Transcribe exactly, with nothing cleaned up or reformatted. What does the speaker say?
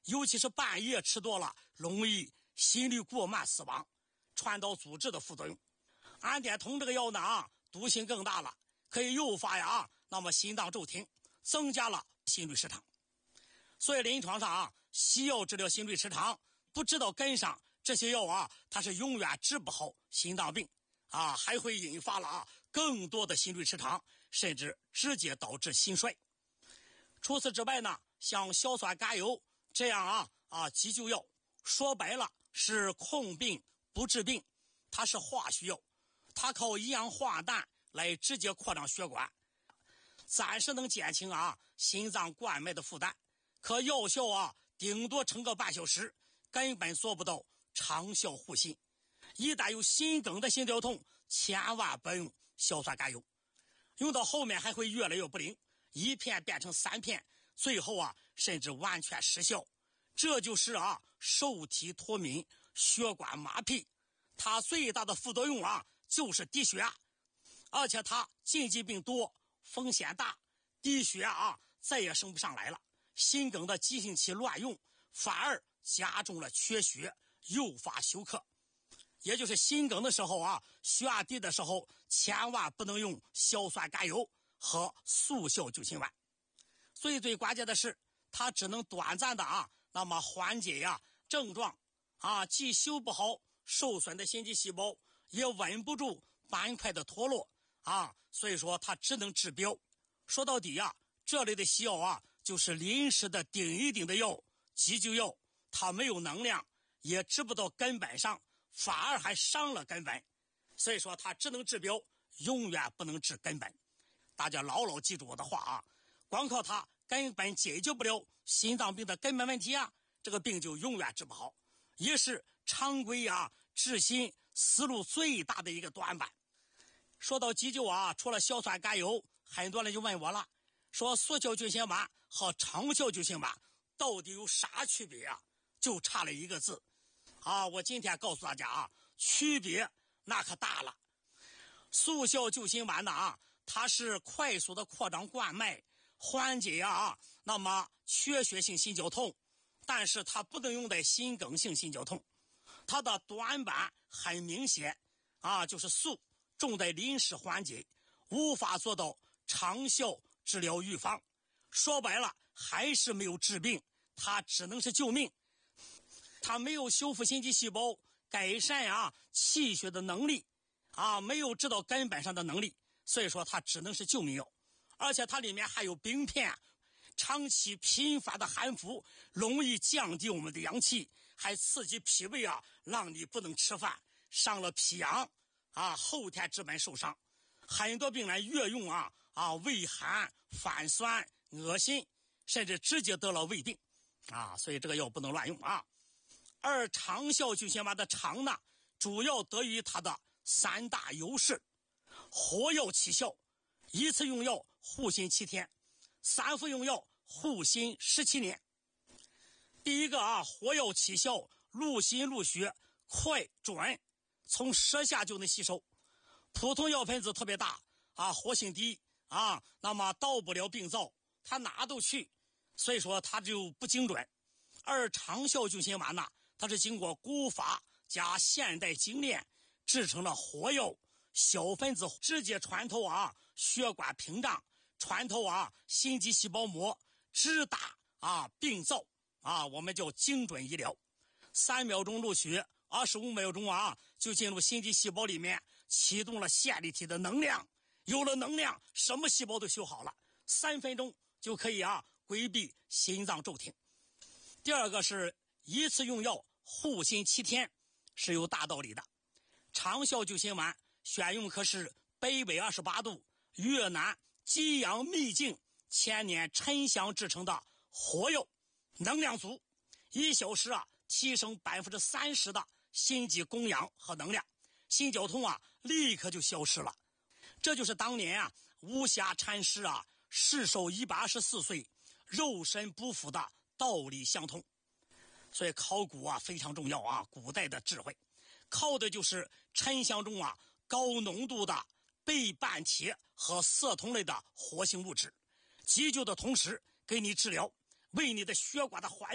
尤其是半夜吃多了，容易心率过慢死亡，传导阻滞的副作用。氨碘酮这个药呢啊，毒性更大了，可以诱发呀，那么心脏骤停，增加了心律失常。所以临床上啊，西药治疗心律失常，不治到根上，这些药啊，它是永远治不好心脏病啊，还会引发了啊更多的心律失常，甚至直接导致心衰。除此之外呢，像硝酸甘油这样啊啊急救药，说白了是控病不治病，它是化学药，它靠一氧化氮来直接扩张血管，暂时能减轻啊心脏冠脉的负担，可药效啊顶多撑个半小时，根本做不到长效护心。一旦有心梗的心绞痛，千万不用硝酸甘油，用到后面还会越来越不灵，一片变成三片，最后啊甚至完全失效。这就是啊受体脱敏，血管麻痹，它最大的副作用啊就是低血压，而且它禁忌病多，风险大，低血压啊再也升不上来了，心梗的急性期乱用，反而加重了缺血，诱发休克。也就是心梗的时候啊，血压低的时候，千万不能用硝酸甘油和速效救心丸。所以最关键的是，它只能短暂的啊，那么缓解呀症状啊，既修不好受损的心肌细胞，也稳不住斑块的脱落啊，所以说它只能治标。说到底呀，这类的西药啊，就是临时的顶一顶的药，急救药，它没有能量，也治不到根本上，反而还伤了根本，所以说它只能治标，永远不能治根本。大家牢牢记住我的话啊，光靠它根本解决不了心脏病的根本问题啊，这个病就永远治不好，也是常规啊治心思路最大的一个短板。说到急救啊，除了硝酸甘油，很多人就问我了，说速效救心丸和长效救心丸到底有啥区别啊？就差了一个字啊！我今天告诉大家啊，区别那可大了。速效救心丸呢啊，它是快速的扩张冠脉，缓解啊那么缺血性心绞痛，但是它不能用在心梗性心绞痛。它的短板很明显啊，就是速重在临时缓解，无法做到长效治疗预防。说白了还是没有治病，它只能是救命。它没有修复心肌细胞，改善啊气血的能力啊，没有治到根本上的能力，所以说它只能是救命药。而且它里面还有冰片，长期频繁的含服容易降低我们的阳气，还刺激脾胃啊，让你不能吃饭，伤了脾阳啊，后天之本受伤。很多病人越用啊啊胃寒、反酸、恶心，甚至直接得了胃病啊，所以这个药不能乱用啊。而长效救心丸的长呢，主要得益于它的三大优势：活药起效，一次用药护心七天，三服用药护心十七年。第一个啊，活药起效，入心入血，快准，从舌下就能吸收。普通药分子特别大啊，活性低啊，那么到不了病灶，它哪都去，所以说它就不精准。而长效救心丸呢，它是经过古法加现代精炼制成了活药，小分子直接穿透啊血管屏障，穿透啊心肌细胞膜，直达啊病灶啊，我们叫精准医疗。三秒钟入血，二十五秒钟啊就进入心肌细胞里面，启动了线粒体的能量，有了能量，什么细胞都修好了，三分钟就可以啊规避心脏骤停。第二个是一次用药护心七天，是有大道理的。长效救心丸选用可是北纬二十八度越南激阳秘境千年沉香制成的活药，能量足，一小时啊提升百分之三十的心肌供氧和能量，心绞痛啊立刻就消失了。这就是当年啊巫峡禅师啊世寿一百二十四岁，肉身不腐的道理相通。所以考古啊非常重要啊，古代的智慧靠的就是沉香中啊高浓度的钡半铁和色酮类的活性物质，急救的同时给你治疗，为你的血管的缓